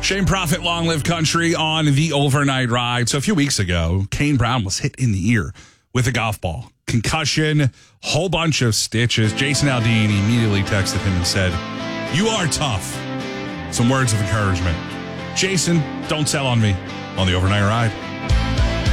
Shane Prophet, Long Live Country on the overnight ride. So a few weeks ago, Kane Brown was hit in the ear with a golf ball. Concussion, whole bunch of stitches. Jason Aldean immediately texted him and said, "You are tough." Some words of encouragement. Jason, don't tell on me on the overnight ride.